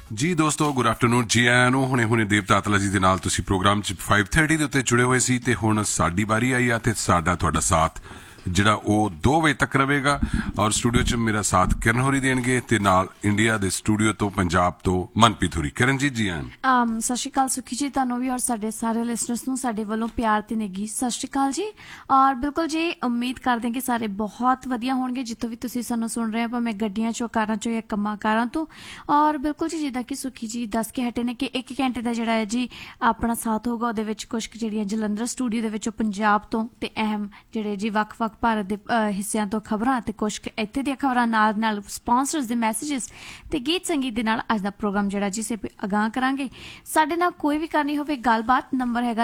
ਜੀ ਦੋਸਤੋ good afternoon ਜੀ ਆਇਆਂ ਨੂੰ। ਹੁਣੇ ਦੇਵਤਾ ਆਤਲਾ ਜੀ ਦੇ ਨਾਲ ਤੁਸੀਂ ਪ੍ਰੋਗਰਾਮ 'ਚ 5:30 ਦੇ ਉੱਤੇ ਜੁੜੇ ਹੋਏ ਸੀ ਤੇ ਹੁਣ ਸਾਡੀ ਵਾਰੀ ਆਈ ਆ ਤੇ ਸਾਡਾ ਤੁਹਾਡਾ ਸਾਥ ਜਿਹੜਾ ਉਹ 2 ਵਜੇ ਤੱਕ ਰਹੇਗਾ ਔਰ ਸਟੂਡੀਓ 'ਚ ਮੇਰਾ ਸਾਥ ਕਿਰਨ ਹੋਰੀ ਦੇਣਗੇ ਤੇ ਨਾਲ ਇੰਡੀਆ ਦੇ ਸਟੂਡੀਓ ਤੋਂ ਪੰਜਾਬ ਤੋਂ ਮਨਪ੍ਰੀਤ ਹੋਰੀ। ਕਿਰਨ ਜੀ ਜੀ ਆਇਆਂ। ਸਤਿ ਸ਼੍ਰੀ ਅਕਾਲ ਸੁਖੀ ਜੀ, ਤੁਹਾਨੂੰ ਵੀ ਔਰ ਸਾਡੇ ਸਾਰੇ ਲਿਸਨਰਸ ਨੂੰ ਸਾਡੇ ਵੱਲੋਂ ਪਿਆਰ ਤੇ ਨਿੱਘੀ ਸਤਿ ਸ਼੍ਰੀ ਅਕਾਲ ਜੀ। ਔਰ ਬਿਲਕੁਲ ਜੀ ਉਮੀਦ ਕਰਦੇ ਹਾਂ ਕਿ ਸਾਰੇ ਬਹੁਤ ਵਧੀਆ ਹੋਣਗੇ ਜਿੱਥੋਂ ਵੀ ਤੁਸੀਂ ਸਾਨੂੰ ਸੁਣ ਰਹੇ ਹੋ, ਭਾਵੇਂ ਗੱਡੀਆਂ ਚੋਂ, ਕਾਰਾਂ ਚੋਂ ਜਾਂ ਕੰਮਾਂ ਕਾਰਾਂ ਤੋਂ। ਔਰ ਬਿਲਕੁਲ ਜੀ ਜਿੱਦਾਂ ਕਿ ਸੁਖੀ ਜੀ ਦੱਸ ਕੇ ਹਟੇ ਨੇ ਕਿ 1 ਘੰਟੇ ਦਾ ਜਿਹੜਾ ਹੈ ਜੀ ਆਪਣਾ ਸਾਥ ਹੋਊਗਾ, ਉਹਦੇ ਵਿੱਚ ਕੁਛ ਕੁ ਜਿਹੜੀਆਂ ਜਲੰਧਰ ਸਟੂਡੀਓ ਦੇ ਵਿੱਚੋਂ ਪੰਜਾਬ ਤੋਂ ਤੇ ਅਹਿਮ ਜਿਹੜੇ ਜੀ ਵੱਖ-ਵੱਖ ਭਾਰਤ ਦੇ ਹਿੱਸਿਆਂ ਤੋਂ ਖਬਰਾਂ ਤੇ ਕੁਛ ਇੱਥੇ ਦੀਆਂ ਖਬਰਾਂ ਨਾਲ ਸਪਾਂਸਰਸ ਦੇ ਮੈਸੇजेस ਤੇ ਗੀਤ ਸੰਗੀਤ ਦੇ ਨਾਲ ਅੱਜ ਦਾ ਪ੍ਰੋਗਰਾਮ ਜਿਹੜਾ ਜੀ ਸੇ ਅਗਾਂਹ ਕਰਾਂਗੇ। ਸਾਡੇ ਨਾਲ ਕੋਈ ਵੀ ਕਰਨੀ ਹੋਵੇ ਗੱਲਬਾਤ, ਨੰਬਰ ਹੈਗਾ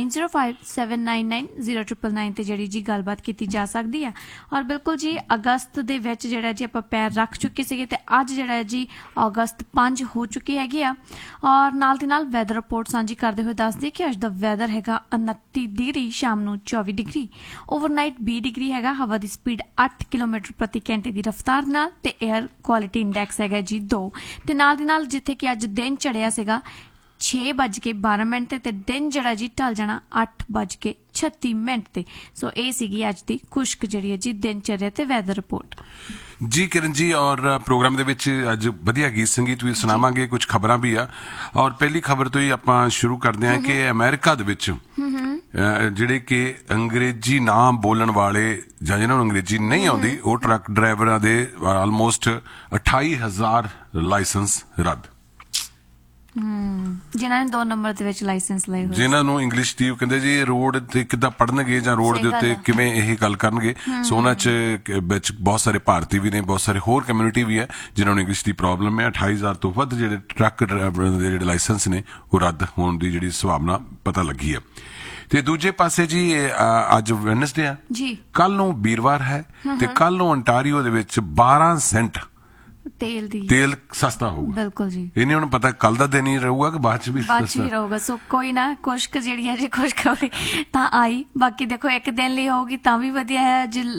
9057990999 ਤੇ ਜਿਹੜੀ ਜੀ ਗੱਲਬਾਤ ਕੀਤੀ ਜਾ ਸਕਦੀ ਹੈ। ਔਰ ਬਿਲਕੁਲ ਜੀ ਅਗਸਤ ਦੇ ਵਿੱਚ ਜਿਹੜਾ ਜੀ ਆਪਾਂ ਪੈਰ ਰੱਖ ਚੁੱਕੇ ਸੀਗੇ ਤੇ ਅੱਜ ਜਿਹੜਾ ਹੈ ਜੀ ਅਗਸਤ 5 ਹੋ ਚੁੱਕੀ ਹੈਗੀ ਆ। ਔਰ ਨਾਲ ਦੀ ਨਾਲ ਵੈਦਰ ਰਿਪੋਰਟ ਸਾਂਝੀ ਕਰਦੇ ਹੋਏ ਦੱਸਦੇ ਕਿ ਅੱਜ ਦਾ ਵੈਦਰ ਹੈਗਾ 29 ਡਿਗਰੀ, ਸ਼ਾਮ ਨੂੰ 24 ਡਿਗਰੀ, ਓਵਰਨਾਈਟ 20 ਡਿਗਰੀ ਹੈਗਾ, ਹਵਾ ਦੀ ਸਪੀਡ 8 ਕਿਲੋਮੀਟਰ ਪ੍ਰਤੀ ਘੰਟੇ ਦੀ ਰਫ਼ਤਾਰ ਨਾਲ ਤੇ 에ਅਰ ਕੁਆਲਿਟੀ ਇੰਡੈਕਸ ਹੈਗਾ ਜੀ 2 ਤੇ ਨਾਲ ਦੀ ਨਾਲ ਜਿੱਥੇ ਕਿ ਅੱਜ ਦਿਨ ਚੜਿਆ ਸੀਗਾ 6:12 ਤੇ ਦਿਨ ਜਿਹੜਾ ਜੀ ਢਲ ਜਾਣਾ 8:36 ਤੇ। ਸੋ ਇਹ ਸੀਗੀ ਅੱਜ ਦੀ ਖੁਸ਼ਕ ਜਿਹੜੀ ਹੈ ਜੀ ਦਿਨਚਰਿਆ ਤੇ ਵੈਦਰ ਰਿਪੋਰਟ। ਜੀ ਕਿਰਨ ਜੀ, ਔਰ ਪ੍ਰੋਗਰਾਮ ਦੇ ਵਿੱਚ ਅੱਜ ਵਧੀਆ ਗੀਤ ਸੰਗੀਤ ਵੀ ਸੁਣਾਵਾਂਗੇ, ਕੁਝ ਖਬਰਾਂ ਵੀ ਆ। ਔਰ ਪਹਿਲੀ ਖਬਰ ਤੋਂ ਹੀ ਆਪਾਂ ਸ਼ੁਰੂ ਕਰਦੇ ਹਾਂ ਕਿ ਅਮਰੀਕਾ ਦੇ ਵਿੱਚ ਜਿਹੜੇ ਕਿ ਅੰਗਰੇਜ਼ੀ ਨਾ ਬੋਲਣ ਵਾਲੇ ਜਾਂ ਜਿਹਨਾਂ ਨੂੰ ਅੰਗਰੇਜ਼ੀ ਨਹੀਂ ਆਉਂਦੀ ਉਹ ਟਰੱਕ ਡਰਾਈਵਰਾਂ ਦੇ ਆਲਮੋਸਟ 28,000 ਲਾਇਸੈਂਸ ਰੱਦ। ਜਿਨ੍ਹਾਂ ਨੇ 2 ਨੰਬਰ ਦੇ ਵਿੱਚ ਲਾਇਸੈਂਸ ਲਏ ਹੋਏ, ਜਿਨ੍ਹਾਂ ਨੂੰ ਇੰਗਲਿਸ਼ ਦੀ ਉਹ ਕਹਿੰਦੇ ਜੀ ਰੋਡ ਤੇ ਕਿੱਦਾਂ ਪੜ੍ਹਨਗੇ ਜਾਂ ਰੋਡ ਦੇ ਉੱਤੇ ਕਿਵੇਂ ਇਹ ਗੱਲ ਕਰਨਗੇ। ਸੋ ਉਹਨਾਂ 'ਚ ਵਿੱਚ ਬਹੁਤ ਸਾਰੇ ਭਾਰਤੀ ਵੀ ਨੇ, ਬਹੁਤ ਸਾਰੇ ਹੋਰ ਕਮਿਊਨਿਟੀ ਵੀ ਹੈ ਜਿਨ੍ਹਾਂ ਨੂੰ ਇੰਗਲਿਸ਼ ਦੀ ਪ੍ਰੋਬਲਮ ਹੈ। 28,000 ਤੋਂ ਵੱਧ ਜਿਹੜੇ ਟਰੱਕ ਡਰਾਈਵਰਾਂ ਦੇ ਜਿਹੜੇ ਲਾਇਸੈਂਸ ਨੇ ਉਹ ਰੱਦ ਹੋਣ ਦੀ ਜਿਹੜੀ ਸੰਭਾਵਨਾ ਪਤਾ ਲੱਗੀ ਹੈ। ਤੇ ਦੂਜੇ ਪਾਸੇ ਜੀ ਅੱਜ ਵੈਨਸਡੇ ਆ ਜੀ, ਕੱਲ ਨੂੰ ਵੀਰਵਾਰ ਹੈ ਤੇ ਕੱਲ ਨੂੰ ontario ਦੇ ਵਿੱਚ 12 ਸੈਂਟ ਤੇਲ ਸਸਤਾ ਹੋਊਗਾ। ਬਿਲਕੁਲ ਜੀ, ਇਹ ਨਹੀਂ ਹੁਣ ਪਤਾ ਕੱਲ ਦਾ ਦਿਨ ਹੀ ਰਹੂਗਾ ਕਿ ਬਾਅਦ ਚ ਵੀ ਰਹੂਗਾ। ਸੋ ਕੋਈ ਨਾ, ਖੁਸ਼ਕ ਜਿਹੜੀ ਹੈ ਜੀ ਖੁਸ਼ਖਬਰੀ ਤਾਂ ਆਈ, ਬਾਕੀ ਦੇਖੋ 1 ਦਿਨ ਲਈ ਹੋਊਗੀ ਤਾਂ ਵੀ ਵਧੀਆ ਹੈ।